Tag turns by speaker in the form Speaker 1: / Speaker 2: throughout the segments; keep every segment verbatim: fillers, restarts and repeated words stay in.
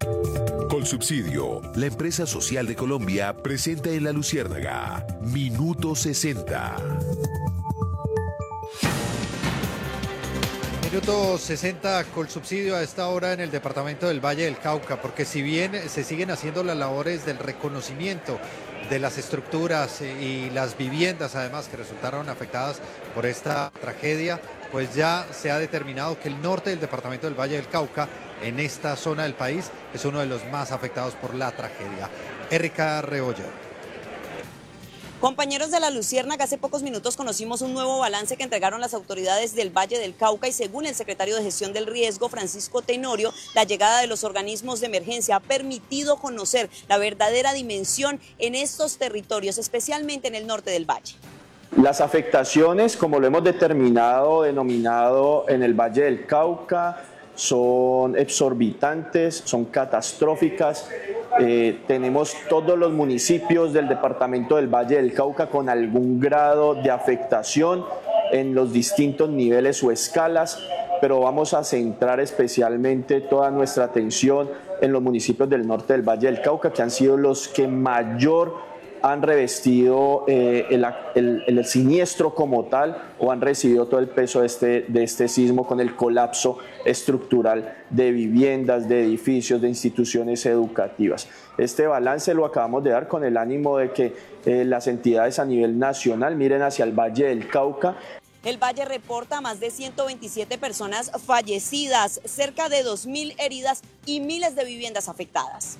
Speaker 1: Colsubsidio, la empresa social de Colombia, presenta en La Luciérnaga Minuto sesenta.
Speaker 2: Minuto sesenta Colsubsidio a esta hora en el departamento del Valle del Cauca, porque si bien se siguen haciendo las labores del reconocimiento de las estructuras y las viviendas además que resultaron afectadas por esta tragedia, pues ya se ha determinado que el norte del departamento del Valle del Cauca, en esta zona del país, es uno de los más afectados por la tragedia. Erika Rebolledo.
Speaker 3: Compañeros de La Luciérnaga, hace pocos minutos conocimos un nuevo balance que entregaron las autoridades del Valle del Cauca y según el secretario de Gestión del Riesgo, Francisco Tenorio, la llegada de los organismos de emergencia ha permitido conocer la verdadera dimensión en estos territorios, especialmente en el norte del Valle.
Speaker 4: Las afectaciones, como lo hemos determinado, denominado en el Valle del Cauca, son exorbitantes, son catastróficas. Eh, tenemos todos los municipios del departamento del Valle del Cauca con algún grado de afectación en los distintos niveles o escalas, pero vamos a centrar especialmente toda nuestra atención en los municipios del norte del Valle del Cauca, que han sido los que mayor han revestido eh, el, el, el siniestro como tal o han recibido todo el peso de este, de este sismo con el colapso estructural de viviendas, de edificios, de instituciones educativas. Este balance lo acabamos de dar con el ánimo de que eh, las entidades a nivel nacional miren hacia el Valle del Cauca.
Speaker 3: El Valle reporta más de ciento veintisiete personas fallecidas, cerca de dos mil heridas y miles de viviendas afectadas.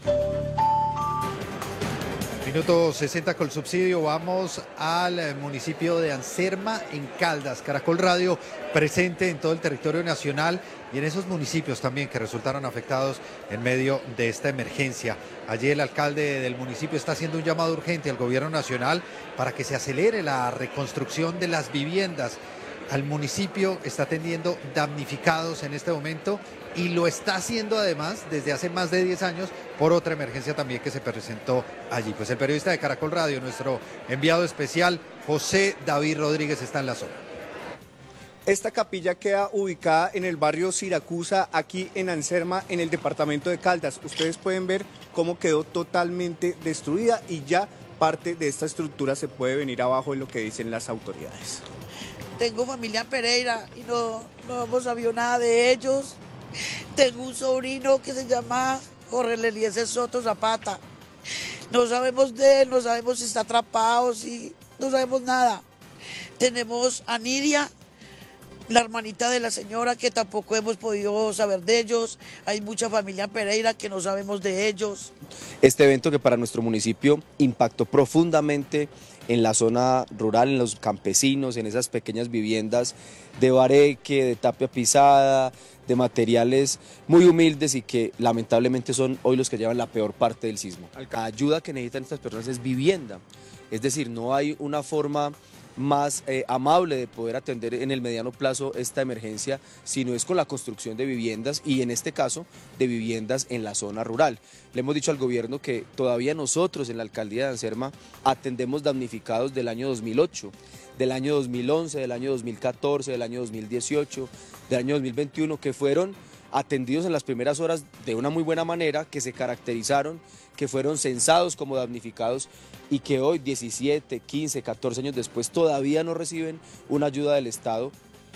Speaker 2: Minuto sesenta Colsubsidio, vamos al municipio de Anserma, en Caldas. Caracol Radio presente en todo el territorio nacional y en esos municipios también que resultaron afectados en medio de esta emergencia. Allí el alcalde del municipio está haciendo un llamado urgente al gobierno nacional para que se acelere la reconstrucción de las viviendas. Al municipio está atendiendo damnificados en este momento y lo está haciendo además desde hace más de diez años por otra emergencia también que se presentó allí. Pues el periodista de Caracol Radio, nuestro enviado especial, José David Rodríguez, está en la zona.
Speaker 5: Esta capilla queda ubicada en el barrio Siracusa, aquí en Anserma, en el departamento de Caldas. Ustedes pueden ver cómo quedó totalmente destruida y ya parte de esta estructura se puede venir abajo de lo que dicen las autoridades.
Speaker 6: Tengo familia en Pereira y no, no hemos sabido nada de ellos. Tengo un sobrino que se llama Jorge Eliezer Soto Zapata. No sabemos de él, no sabemos si está atrapado, si no sabemos nada. Tenemos a Nidia, la hermanita de la señora, que tampoco hemos podido saber de ellos. Hay mucha familia en Pereira que no sabemos de ellos.
Speaker 7: Este evento que para nuestro municipio impactó profundamente en la zona rural, en los campesinos, en esas pequeñas viviendas de bareque, de tapia pisada, de materiales muy humildes y que lamentablemente son hoy los que llevan la peor parte del sismo. La ayuda que necesitan estas personas es vivienda, es decir, no hay una forma más eh, amable de poder atender en el mediano plazo esta emergencia, sino es con la construcción de viviendas y en este caso de viviendas en la zona rural. Le hemos dicho al gobierno que todavía nosotros en la alcaldía de Anserma atendemos damnificados del año dos mil ocho, del año dos mil once, del año dos mil catorce, del año dos mil dieciocho, del año dos mil veintiuno, que fueron atendidos en las primeras horas de una muy buena manera, que se caracterizaron, que fueron censados como damnificados y que hoy, diecisiete, quince, catorce años después, todavía no reciben una ayuda del Estado.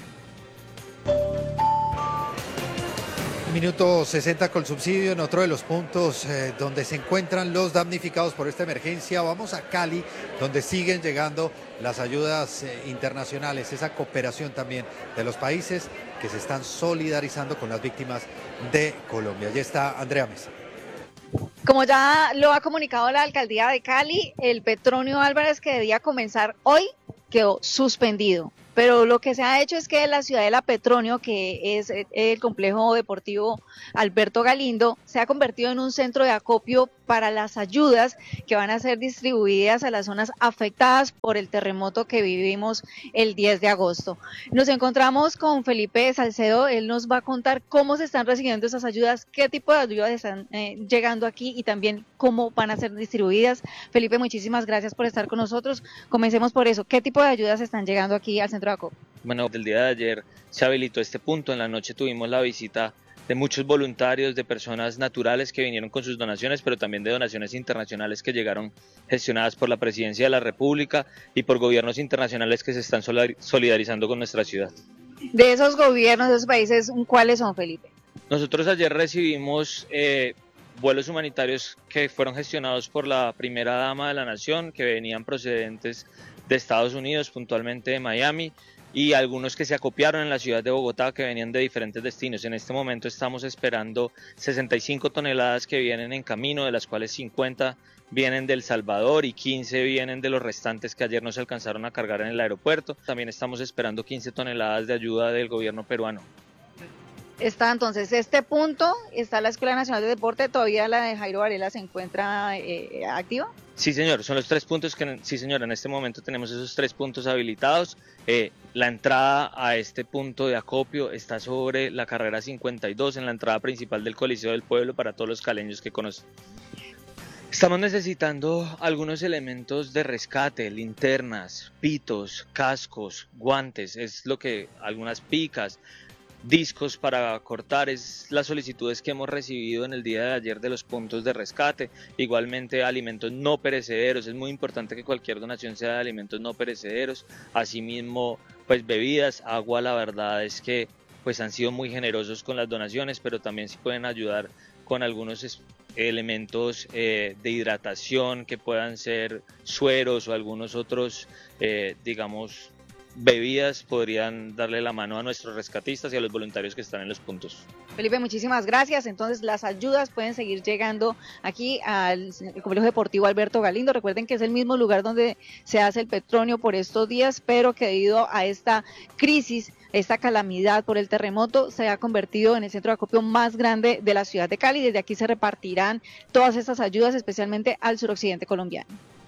Speaker 2: Minuto sesenta Colsubsidio, en otro de los puntos eh, donde se encuentran los damnificados por esta emergencia. Vamos a Cali, donde siguen llegando las ayudas eh, internacionales, esa cooperación también de los países que se están solidarizando con las víctimas de Colombia. Allí está Andrea Mesa.
Speaker 8: Como ya lo ha comunicado la alcaldía de Cali, el Petronio Álvarez, que debía comenzar hoy, quedó suspendido. Pero lo que se ha hecho es que la Ciudadela Petronio, que es el complejo deportivo Alberto Galindo, se ha convertido en un centro de acopio para las ayudas que van a ser distribuidas a las zonas afectadas por el terremoto que vivimos el diez de agosto. Nos encontramos con Felipe Salcedo, él nos va a contar cómo se están recibiendo esas ayudas, qué tipo de ayudas están eh, llegando aquí y también cómo van a ser distribuidas. Felipe, muchísimas gracias por estar con nosotros. Comencemos por eso, ¿qué tipo de ayudas están llegando aquí al centro de acopio?
Speaker 9: Bueno, el día de ayer se habilitó este punto, en la noche tuvimos la visita de muchos voluntarios, de personas naturales que vinieron con sus donaciones, pero también de donaciones internacionales que llegaron gestionadas por la Presidencia de la República y por gobiernos internacionales que se están solidarizando con nuestra ciudad.
Speaker 8: De esos gobiernos, de esos países, ¿cuáles son, Felipe?
Speaker 9: Nosotros ayer recibimos eh, vuelos humanitarios que fueron gestionados por la primera dama de la nación, que venían procedentes de Estados Unidos, puntualmente de Miami, y algunos que se acopiaron en la ciudad de Bogotá, que venían de diferentes destinos. En este momento estamos esperando sesenta y cinco toneladas que vienen en camino, de las cuales cincuenta vienen de El Salvador y quince vienen de los restantes que ayer no se alcanzaron a cargar en el aeropuerto. También estamos esperando quince toneladas de ayuda del gobierno peruano.
Speaker 8: Está entonces este punto, está la Escuela Nacional de Deporte, todavía la de Jairo Varela se encuentra eh, activa.
Speaker 9: Sí, señor, son los tres puntos que, sí, señor, en este momento tenemos esos tres puntos habilitados. Eh, la entrada a este punto de acopio está sobre la carrera cincuenta y dos, en la entrada principal del Coliseo del Pueblo, para todos los caleños que conocen. Estamos necesitando algunos elementos de rescate, linternas, pitos, cascos, guantes, es lo que, algunas picas, discos para cortar, es las solicitudes que hemos recibido en el día de ayer de los puntos de rescate. Igualmente alimentos no perecederos, es muy importante que cualquier donación sea de alimentos no perecederos. Asimismo, pues bebidas, agua, la verdad es que pues han sido muy generosos con las donaciones, pero también sí pueden ayudar con algunos elementos eh, de hidratación que puedan ser sueros o algunos otros, eh, digamos, bebidas, podrían darle la mano a nuestros rescatistas y a los voluntarios que están en los puntos.
Speaker 8: Felipe, muchísimas gracias. Entonces las ayudas pueden seguir llegando aquí al Complejo Deportivo Alberto Galindo. Recuerden que es el mismo lugar donde se hace el Petronio por estos días, pero que debido a esta crisis, esta calamidad por el terremoto, se ha convertido en el centro de acopio más grande de la ciudad de Cali. Desde aquí se repartirán todas estas ayudas, especialmente al suroccidente colombiano.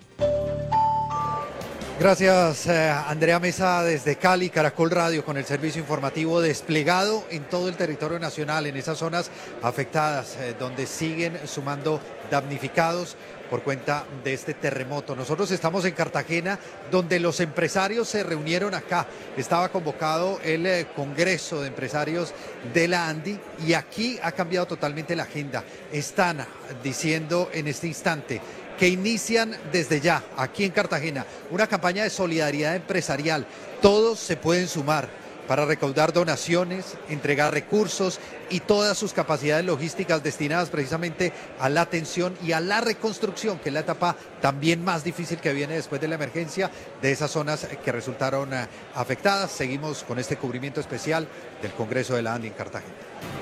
Speaker 2: Gracias, eh, Andrea Mesa, desde Cali, Caracol Radio, con el servicio informativo desplegado en todo el territorio nacional, en esas zonas afectadas, eh, donde siguen sumando damnificados por cuenta de este terremoto. Nosotros estamos en Cartagena, donde los empresarios se reunieron acá. Estaba convocado el eh, Congreso de Empresarios de la ANDI y aquí ha cambiado totalmente la agenda. Están diciendo en este instante que inician desde ya, aquí en Cartagena, una campaña de solidaridad empresarial. Todos se pueden sumar para recaudar donaciones, entregar recursos y todas sus capacidades logísticas destinadas precisamente a la atención y a la reconstrucción, que es la etapa también más difícil que viene después de la emergencia de esas zonas que resultaron afectadas. Seguimos con este cubrimiento especial del Congreso de la ANDI en Cartagena.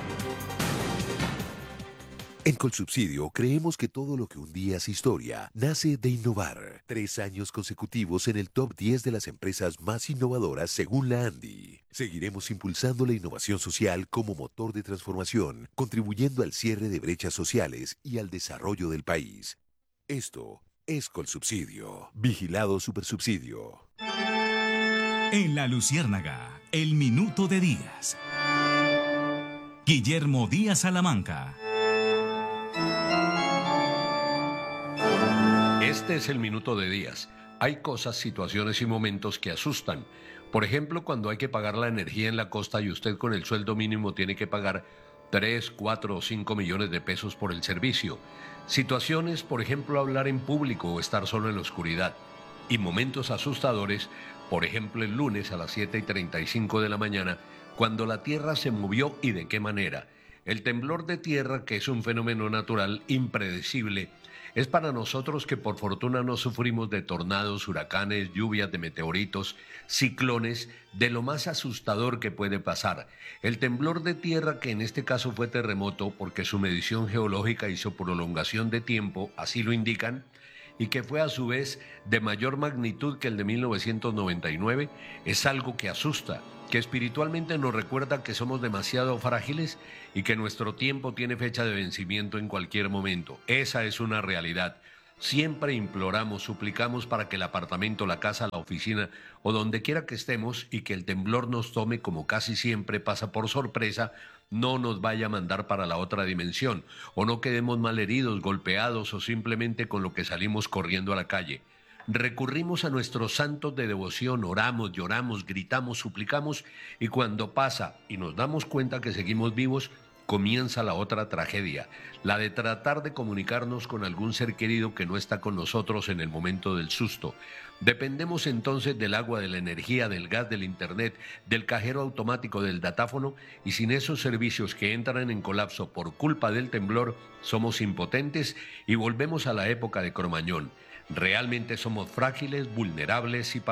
Speaker 1: En Colsubsidio creemos que todo lo que un día es historia nace de innovar. Tres años consecutivos en el top diez de las empresas más innovadoras según la ANDI. Seguiremos impulsando la innovación social como motor de transformación, contribuyendo al cierre de brechas sociales y al desarrollo del país. Esto es Colsubsidio. Vigilado Supersubsidio.
Speaker 10: En La Luciérnaga, el minuto de Díaz. Guillermo Díaz Salamanca.
Speaker 11: Este es el minuto de Díaz. Hay cosas, situaciones y momentos que asustan. Por ejemplo, cuando hay que pagar la energía en la costa y usted con el sueldo mínimo tiene que pagar tres, cuatro o cinco millones de pesos por el servicio. Situaciones, por ejemplo, hablar en público o estar solo en la oscuridad. Y momentos asustadores, por ejemplo, el lunes a las siete y treinta y cinco de la mañana, cuando la tierra se movió y de qué manera. El temblor de tierra, que es un fenómeno natural impredecible, es para nosotros que por fortuna no sufrimos de tornados, huracanes, lluvias de meteoritos, ciclones, de lo más asustador que puede pasar. El temblor de tierra, que en este caso fue terremoto porque su medición geológica y su prolongación de tiempo así lo indican, y que fue a su vez de mayor magnitud que el de mil novecientos noventa y nueve, es algo que asusta, que espiritualmente nos recuerda que somos demasiado frágiles y que nuestro tiempo tiene fecha de vencimiento en cualquier momento. Esa es una realidad. Siempre imploramos, suplicamos para que el apartamento, la casa, la oficina o donde quiera que estemos y que el temblor nos tome, como casi siempre pasa por sorpresa, no nos vaya a mandar para la otra dimensión o no quedemos malheridos, golpeados o simplemente con lo que salimos corriendo a la calle. Recurrimos a nuestros santos de devoción, oramos, lloramos, gritamos, suplicamos y cuando pasa y nos damos cuenta que seguimos vivos, comienza la otra tragedia, la de tratar de comunicarnos con algún ser querido que no está con nosotros en el momento del susto. Dependemos entonces del agua, de la energía, del gas, del internet, del cajero automático, del datáfono, y sin esos servicios que entran en colapso por culpa del temblor, somos impotentes y volvemos a la época de Cromañón. Realmente somos frágiles, vulnerables y